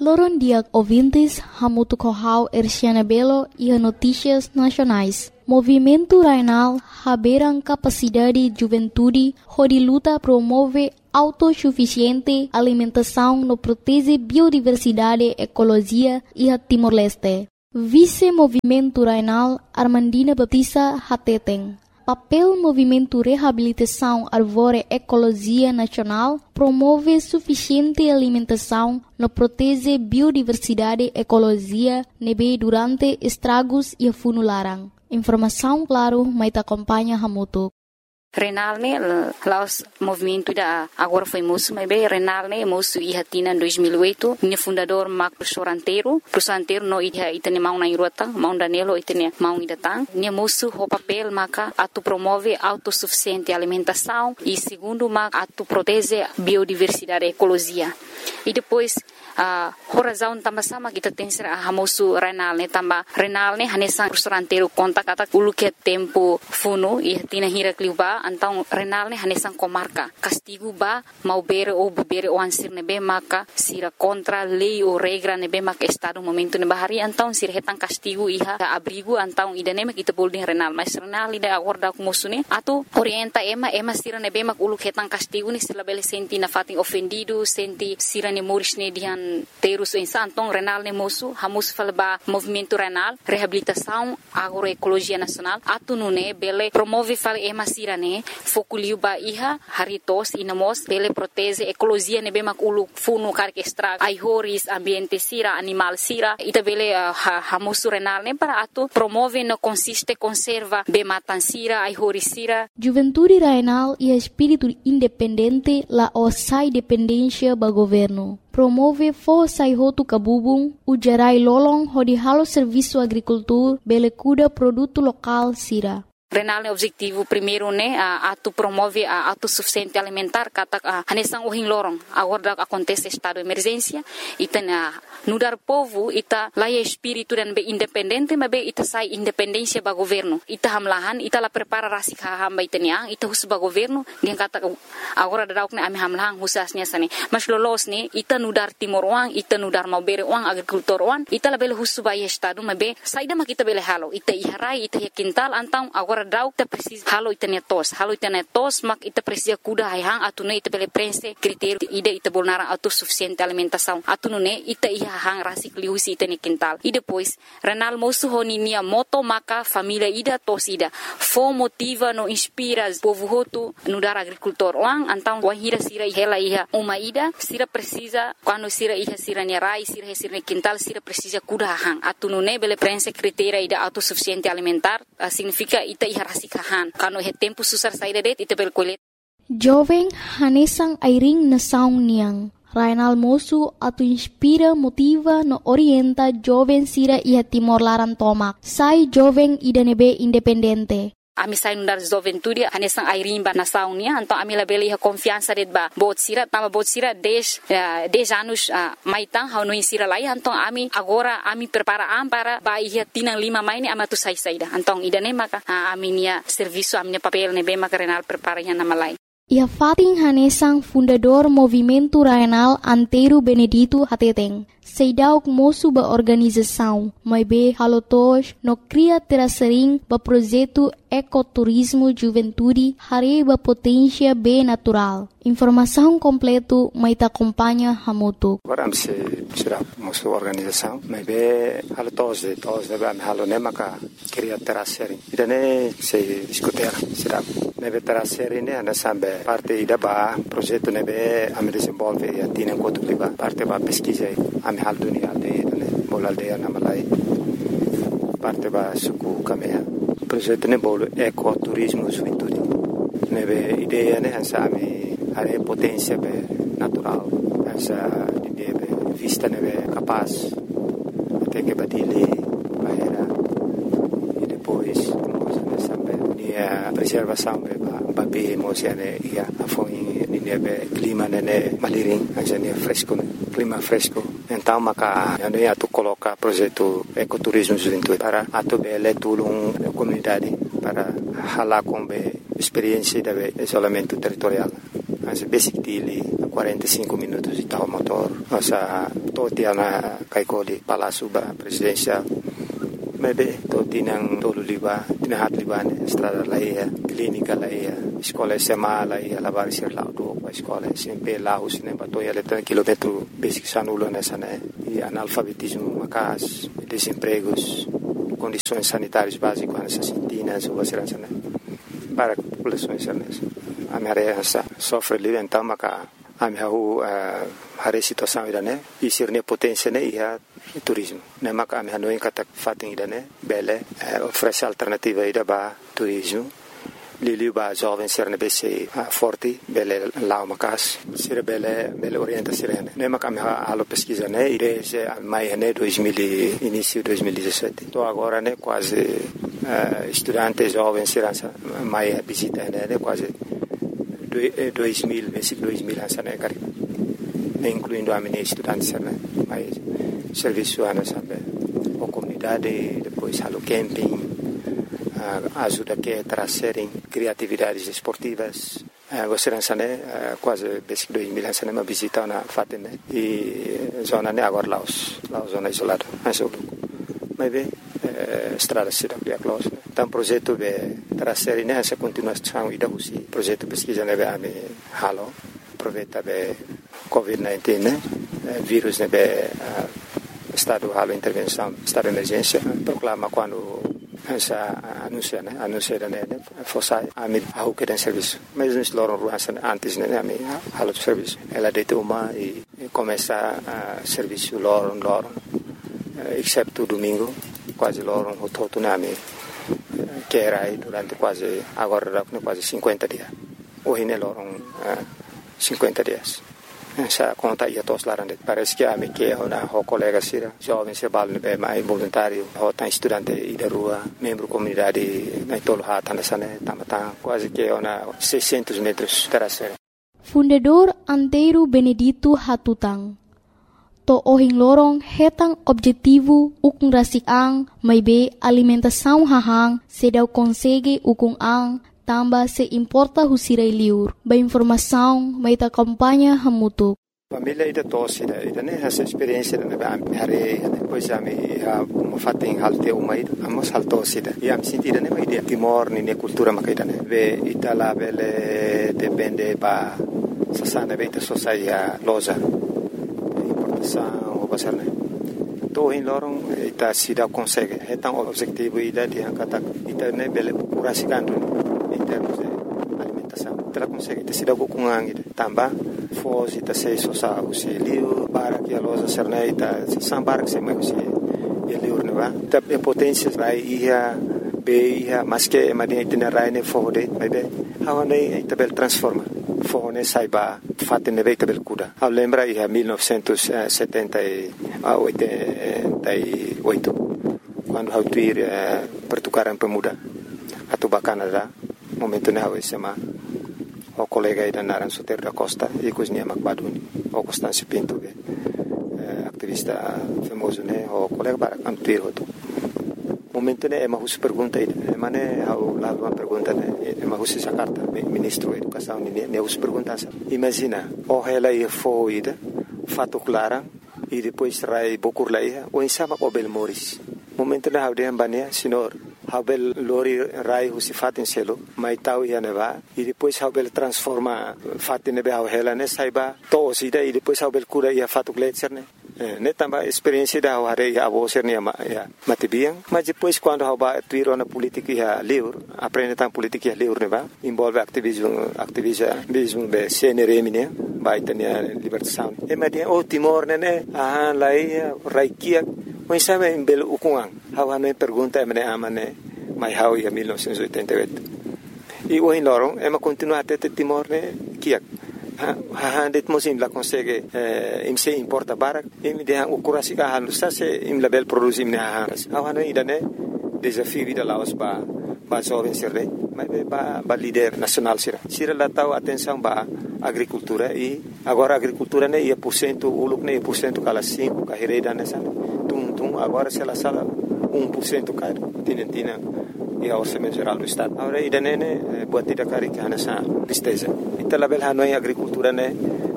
Loron dia ouvintes, Hamutu Kohau Erciana Belo e Notícias Nacionais. Movimento Rainal haberam capacidade de juventude, onde luta promove autossuficiente alimentação no protege biodiversidade, ecologia e a Timor-Leste. Vice-Movimento Rainal Armandina Batista Hateteng. Papel Movimento Reabilitação Arvore Ecologia Nacional promove suficiente alimentação no protege biodiversidade ecologia nebe durante estragos e funularan. Informação claro, mas acompanha Hamutu. Renal ne laos movimento da agora foi moço, mas bem Renal ne moço e hatina em 2008, minha fundador Marco professor anteiro no itane mau na irota, mau danelo itane mau idatang, minha moço o papel maka atu promove autossuficiente alimentação e segundo maka atu protege biodiversidade ecologia. E depois a razão também sama kita tem ser a moço Renal ne também Renal ne hanesan professor anteiro conta kata ulu que tempo funo e hatina hira kliuba então Renal ne hanesan comarca castigo ba mau bere ou bebere o ansir nebe maka sira contra lei ou regra nebe maka estado momento ne bahari então sira hetan castigo iha abrigo então idane me kita bolding Renal mas Renal ida acorda com moço ne atu orienta ema sira nebe mak ulu hetan castigo ni sila bele senti na fating ofendido senti sira ne moris ne dihan terus insan então Renal ne moço hamus falba movimento Renal reabilitação agroecologia nacional atu nune bele promove fal ema sira ne fokuliu ba iha haritos inamos bele protege ecologia nebe mak ulu funu kark extra ai horis ambiente sira animal sira ita bele hamusu Renal ne para atu promove no consiste conserva be matan sira ai horis sira. Juventude Renal e espírito independente la osai dependência ba governo. Promove força e roto cabubung, ujarai lolong hodi halo serviço agricultura bele cuda produto local sira. Renal é objetivo primeiro né atu promove a autossuficiente alimentar kata hanesan ohin lorong agora acontece estado de emergência ita nudar povo ita laia espírito dan be independente mas be ita sai independência ba governo ita hamlahan ita la prepara rasi hamba itania ita hus ba governo dia kata agora dadauk ne ami hamlahan husasnya sani mas lolos ne ita nudar timor wang ita nudar mau bere wang agricultor wang ita la bele hus ba estado mas be saida ma kita bele halo ita iharai ita quintal antang agora dau ita precisa halo ita netos mak ita precisa kuda hang atune ita bele prense critério ida ita bolnara autossuficiente alimentação atune ita hang rasi kliusi ita ne quintal e depois Renal moço honinia moto maka família ida tosida fo motiva no inspira povo hotu no dar agricultor wang antang wahira sira hela iha uma ida sira precisa quando sira iha sira ne rai sira ne quintal sira precisa kuda hang atune bele prense critério ida autossuficiente alimentar significa ita harasikahan kano he tempo susar saída det ite bel kolet jovem hanesang airing na saung niang Rainal moço atu inspira motiva no orienta jovem sira iha Timor Laran tomak sai jovem idanebe independente. Ami sai nundar juventude hanesang airimba na saunia então ami la bele confiança det ba bot sira 10 anos maitang hau no sira lai então ami agora ami prepara para ba ia tinang 5 maini amatu sai saida então idane maka ami nia serviço ami papel ne be maka Renal prepara ya na malai. Ia fating hanesang fundador Movimento Rainal Anteiro Benedito Hateteng. Seidauk moço ba organização, mas be halotos no cria terasering ba projeto ecoturismo juventude hare ba potência be natural. Informação completo mas ta acompanha Hamutu. Agora se será moço organização, mas be halotos de ba halo ne maka cria terasering. Idane se discutir será nebe terasering ne ana sambe parte ida ba projeto nebe am desenvolve e atina quanto ba parte ba pesquisa am hal dunia aldeia bol aldeia na malai parte ba suku kamea projeto ne bol ecoturismo juventude nebe ideia ne hansa ami are potência be natural hansa ideia be vista nebe capaz até que badile bahera e depois nós sambe dia preservação be ba be mosiane ia afoi nebe clima ne maliring hansa ne fresco clima fresco. Então, maka eu atu coloca projeto ecoturismo juventude para atu bele tulung comunidade para halar com experiência de isolamento territorial. Mas basic dele 45 minutos de tal motor. Nossa toti ana kaikoli Palácio Presidencial. Maybe toti nang tolo liba, tinahat liba ne estrada laia, clínica laia, escola SMA laia, lavar ser laudo, escola SMP laus ne batoia letra quilômetro basic sanulo nessa né, e analfabetismo macas, desempregos, condições sanitárias básicas nessas sintinas ou vacilança né, para populações nessa. A minha área sofre livre então maca a minha a situação ida né, e ser ne potência né ia turismo. Ne maka a minha não encata fating ida né, bele oferece alternativa ida ba turismo. Liliu ba jovem ser ne bese forte bele lao macas ser bele orienta ser ne maka a minha alo pesquisa né desde maio né 2000 início 2017. Tô agora né quase estudante jovem ser maio visita né quase 2000 esse 2000 essa né cara incluindo a minha estudante né mas serviço ana sabe a comunidade depois halo camping ajuda que trazerem criatividades esportivas você né quase basic 2000 essa né uma visita na fatem né e zona né agora lá zona isolada mas mas bem estrada cidade close então projeto de trazer nessa continuação e da usi projeto pesquisa né a me halo aproveita de COVID-19 né vírus né estado halo intervenção estado de emergência proclama quando essa anuncia né fosse a me ao que tem serviço mas nos loram ruança antes né a me halo serviço ela deita uma e começa a serviço loram exceto domingo quase loram o todo nome que era aí durante quase agora quase 50 dias hoje ne loram 50 dias essa conta ia todos lá parece que a me que uma colega sira jovem se bal ne mais voluntário ou tá estudante e da rua membro comunidade na tolo hata nessa né tamata quase que uma 600 metros terraceira. Fundador Antero Benedito Hatutang to ohing lorong hetang objetivo ukung rasik ang may be alimentação hahang sedau consegue ukung ang tamba se importa husirai liur ba informação may ta kampanya hamutuk. Família ida tosse ida né essa experiência né hare depois a me uma fatem halte uma ida amos haltosse ida e am sentida né vai de Timor ne cultura makaida né ve itala vele depende ba sasana beta sociedade loja o pasar né to em lorong ita sida consegue então o objetivo ida de kata ita né bele curasicando em termos de alimentação ela consegue ita sida com ida tamba fosse ita sei sosa o se liu para que a loja ser né ita sambar que se mais se ele urna ita potência vai ia be ia mas que madinha itinerário né fode vai be how né ita bel transforma fone saiba fatene veita bel kuda a lembra ia 1978 quando ao tuir pertukaran pemuda atau Canada momento na sema o colega ida naran Soter da Costa e cozinha Macbaduni o Constâncio Pinto ativista famoso né o colega para antuir outro momento né uma pergunta ida mane ao lá uma pergunta né uma essa carta ministro da educação né os perguntas imagina o ela ia foida fato clara e depois rai bokur laia o insama obel moris momento na haude ambania senhor habel lori rai husi fatin selo mai tau ia neva e depois habel transforma fatin nebe ela né saiba to sida e depois habel cura ia fato gletser né netamba experiência da hare ia avoser ne ya matibiang mas depois quando haba tuiro na política ia liur aprende tam política ia liur neba envolve ativismo be CNRM né vai ter libertação e madia o Timor né lai raikia o sabe em belo ukuang hawa ne pergunta me amane mai hau ia 1988 e o em lorong ema continua até Timor né kiak det mosim la consegue im se importa barak im de o kurasi ka halu sa se im label produzim ne hawa no idane desafio vida laos ba jovem serre mas ba líder nacional sira la tau atenção ba agricultura e agora agricultura ne ia % uluk ne % kala 5 ka hereda nessa tum agora se la sala 1% ka tinentina e ao orçamento geral do estado agora idane ne buat tidak kari kana sa disteza ita label hanoi agricultura ne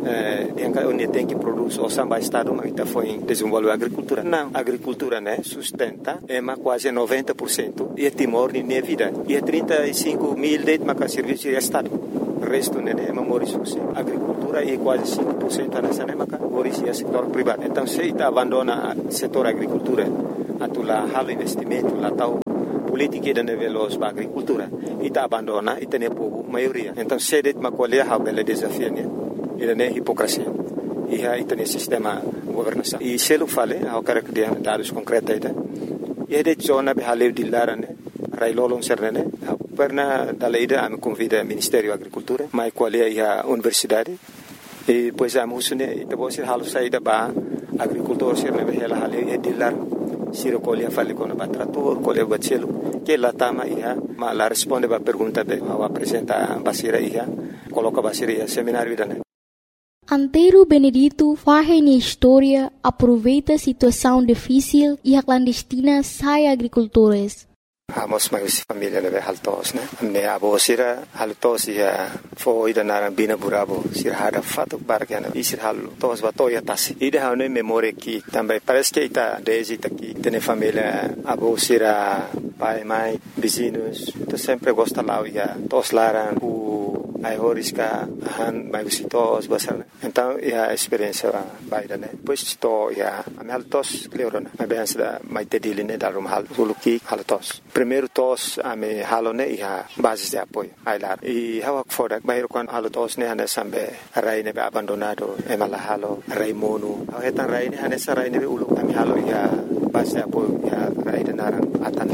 onde tem que produzir o samba estado, mas está foi desenvolver a agricultura. Não, a agricultura, né, sustenta quase 90% e é Timor de minha vida. E é 35 mil de serviço de estado. O resto, né, é Maurício. A agricultura é quase 5% nessa época, Maurício é setor privado. Então, se está abandona o setor agricultura, a tu lá halo investimento, lá tal política de nível da agricultura, e está abandona e tem povo maioria. Então, se de uma colher há bela desafio, né, e é hipocrisia. E aí tem sistema governação. E se eu falei, eu quero que dê dados concretos, e de zona behaleu de lara, né, Railolong Sernene, perna da leida me convida ao Ministério da Agricultura, mas qual é a universidade, e depois a musune, e depois halo saída para agricultor Sernene, ela haleu e de lar, se recolhe a fale com o trator, colhe o bacelo, que lá tama ia, mas lá responde a pergunta de, ao apresenta a basira ia, coloca a basira ia seminário da. Antero Benedito faz na história, aproveita a situação difícil e a clandestina sai agricultores. Amos mais família leve haltos, né? Me abo sira haltos ia foi da na bina burabo sira hada fato bargana e sira haltos batoya tasi. Ida hane memória que também parece que está desde aqui tem família abo sira pai mãe vizinhos, tu sempre gosta lá ia tos laran ai horisca han mai visitos basar. Então a experiência baida, né? Pois to ia a haltos cleorona. Mas bem da mai tediline da rum hal suluki haltos. Primeiro tos a me halone ia basis de apoio ai lá. E hawak fora bairo quan haltos ne hana sambe rai ne abandonado e mala halo rai mono. Hetan rai ne hana sarai ne ulu ami halo ia basis de apoio ia rai de narang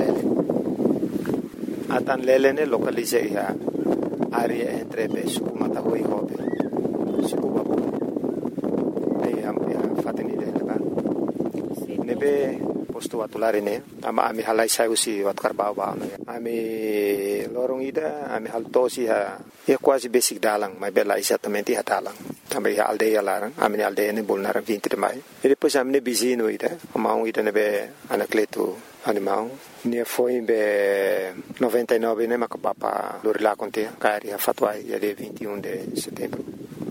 atan lele ne localize ia área entre suku matahui hobe suku babu ne am fatini de ba nebe posto atulari ne ama ami halai sai usi wat karbau ba ami lorong ida ami haltosi ha e quase basic dalang mai bela exatamente ha dalang também a aldeia lá ami aldeia ne bolnar 20 de maio e depois ami ne bizino ida amau ida nebe anacleto animal ne foi em 99 né macapapa Lorila Contea cari a fatuai de 21 de setembro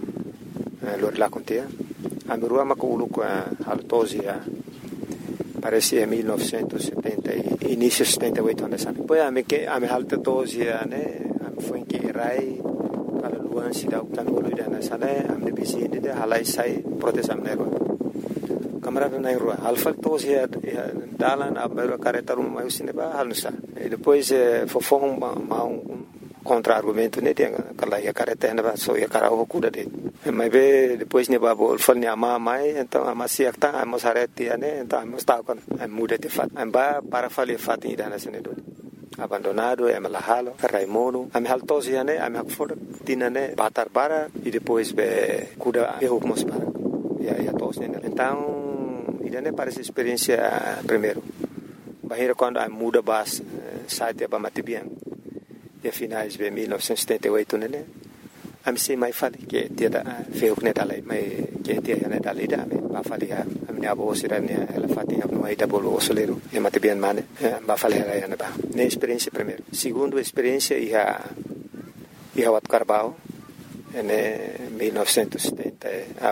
Lorila Contea a mirua maculu com a haltosia parece 1970 início 78 anos depois a me que a me haltosia né foi que rai para luan se dá o tanolo da nasane a me bizine de halai sai proteção nego kamera na rua alfa tosia dalan abelo caretarum mais cineba halsa e depois fofong contra argumento ne tem aquela ia caretena ba so ia cara o cuda de mas be depois ne ba bol fal ne ama mai então ama siak ta ama sareti ne então ama sta con muda de fat amba para fali fat ida na sene do abandonado e malahalo raimono am haltosia ne am hakfor tinane batar para e depois be cuda e hukmos para ia tos ne então idane parece experiência primeiro bahira quando a muda bas site ba matibian e finais de 1978 né a me sei mais fale que dia da feu que dalai mai que dia né dalai da me ba fale a minha avó sira né ela fatinha no aí da bolo osoleiro e matibian mane ba fale ela né ba ne experiência primeiro segundo experiência ia wat Carbau né 1970 a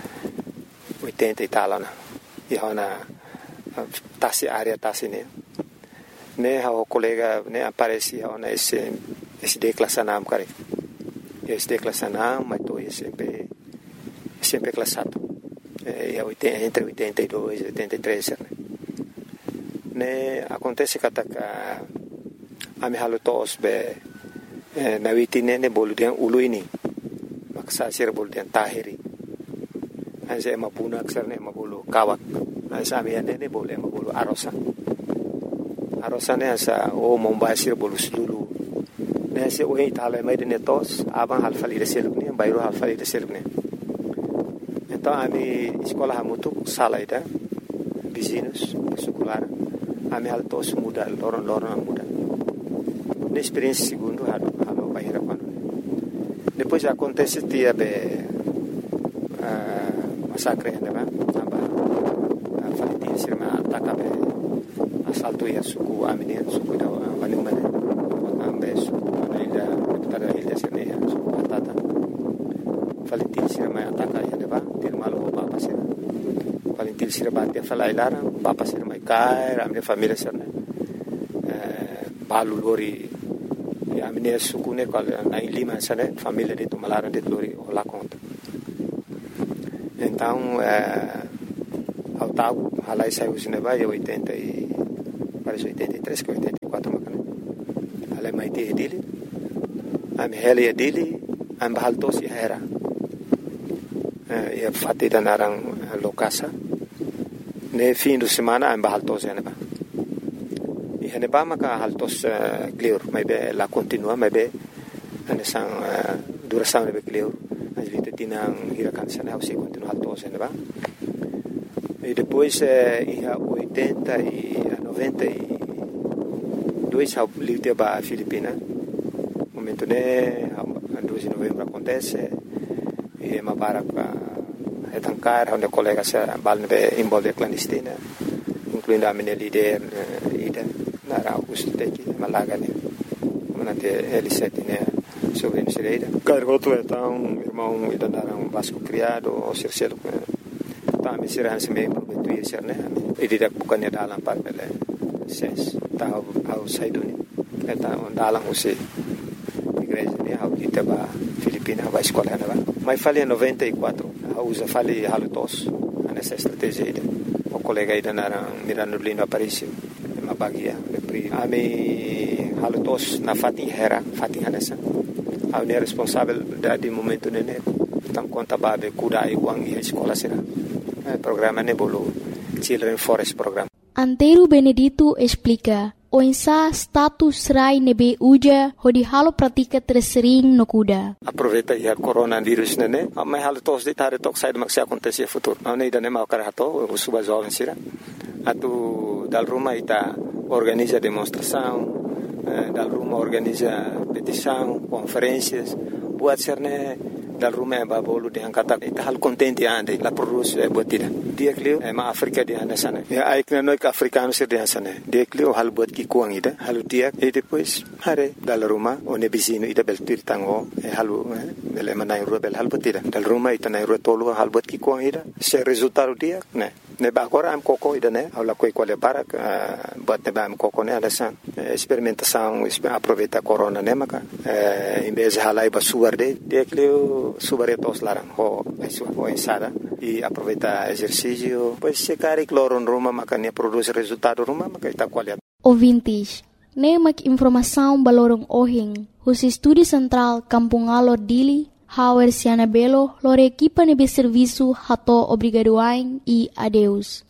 80 e tal né e hona tasi área tasi ne o colega ne aparece hona esse declassanam cara esse declassanam mas tô sempre classado e entre 82 e 83 ne acontece que a me halo tos be na witine ne boludian uluini maksa sir boludian tahiri anse mapuna aksarne mabulu kawak ansa miane boleh mabulu arosane asa mombasir bolu sulu nese o itala mai de netos aban halfali de selukne bayro halfali de selukne então ami escola hamutu sala ida vizinhos secular ami haltos muda loron muda de experiência segundo halo bahira quando depois acontece dia be massacre né aba falitin sirma atakabe asalto ya suku amine suku da wanumane ambe suku ida tada ilha sene suku patata Valentil sira mai ataka ya neba dir malo papa sira Valentil sira batia falai lara papa sira mai kai ramne família sira balu lori ya mine sukune kal na lima sana família de Tumalara de lori ola conta então ao tago halai saiu neba e 80 e parece 83 que 84 macana halai mai te dele am hele dele am bahaltos era ia fati da narang lokasa ne fim de semana am bahaltos neba e neba maka haltos clear mai be la continua mai be ane sang duração ne be clear as vite tinang hirakan sana au se continua haltos neba e depois ia 80 e 92 ao livre ba Filipina momento ne 2 de novembro acontece e uma para etancar onde colega se balne envolve clandestina incluindo a minha líder ida na Augusto teki malaga ne manate L7 ne sobre inserida cargoto então irmão ida na Vasco criado o Circelo tá me será se me prometo ir ser né e ida bukannya dalam par bele ses tá ao saiduni então dalam você igreja ne ao ita ba Filipina vai escola né mas falei 94 usa falei halutos nessa estratégia ida o colega ida na Mirano Lino Aparicio uma bagia a me halutos na Fatin nessa a minha responsabilidade de momento né então conta babe cuidar e uang e escola será programa ne bolo Children Forest Program. Antero Benedito explica o insa status rai nebe uja hodi halo pratika tersering no kuda. Aproveita ya coronavírus nene, mas halo tos de tare tok sai mak se acontecer futuro. Não ainda nem mau karato, o suba jovem sira. Atu dal Roma ita organiza demonstração, dal Roma organiza petição, conferências, buat serne dal Roma ba bolu de angkata ita hal contente ande la produce botida. Dia klio ma Afrika dia nasana. Ya aikna noi ka africano sir dia sana. Dia klio hal bot ki kuang ida, hal dia e depois hare dal Roma one bizino ida bel tirtango e halu bel manai rubel hal botida. Dal Roma ita nai rotolo hal bot ki kuang ida. Se resultado dia ne ba agora am coco ida ne aula coi quale para bot ne ba am coco ne alasan experimentação aproveita corona ne maka em vez de halai ba suarde dia klio subaretos larang ho ensada e aproveita exercício pois se cari cloron Roma makanya produz resultado Roma maka ita qualidade. Ouvintes, nemak informação balorong ohing, os estúdio central Kampung Alor Dili, Hauer Siana Belo, lore equipa nebe serviço hato obrigadoain e adeus.